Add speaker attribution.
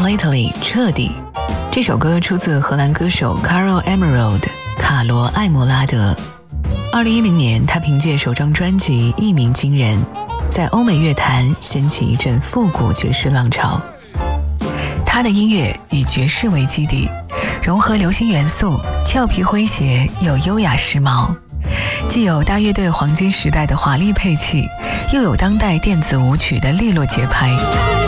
Speaker 1: Completely 彻底。这首歌出自荷兰歌手 Carol Emerald 卡罗艾莫拉德。2010年，他凭借首张专辑一鸣惊人，在欧美乐坛掀起一阵复古爵士浪潮。他的音乐以爵士为基底，融合流行元素，俏皮诙谐又优雅时髦，既有大乐队黄金时代的华丽配器，又有当代电子舞曲的利落节拍。